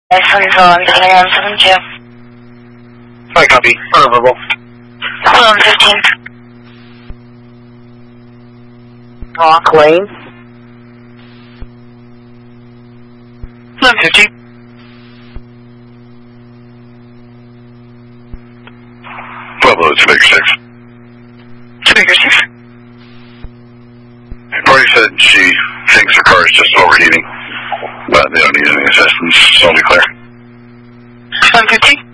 Central, Telegram 72. Hi, copy. Verbal. Clone 15. Talk. Lane. Clone 15. Pueblo, it's Baker 6. Baker 6. Party said she thinks her car is just overheating, but they don't need any assistance, so I'll be clear. Clone 15.